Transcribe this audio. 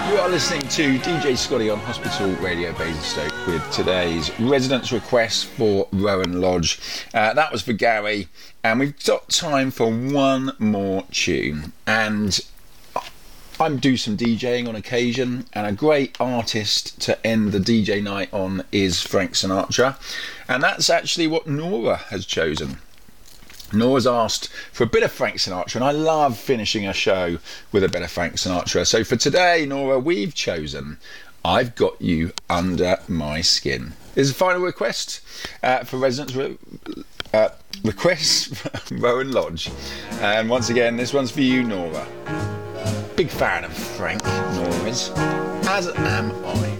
You are listening to DJ Scotty on Hospital Radio Basingstoke with today's residence request for Rowan Lodge. That was for Gary, and we've got time for one more tune. And I do some DJing on occasion, and a great artist to end the DJ night on is Frank Sinatra, and that's actually what Nora has chosen. Nora's asked for a bit of Frank Sinatra, and I love finishing a show with a bit of Frank Sinatra. So for today, Nora, we've chosen I've Got You Under My Skin. This is a final request for residents requests from Rowan Lodge. And once again, this one's for you, Nora. Big fan of Frank, Nora is, as am I.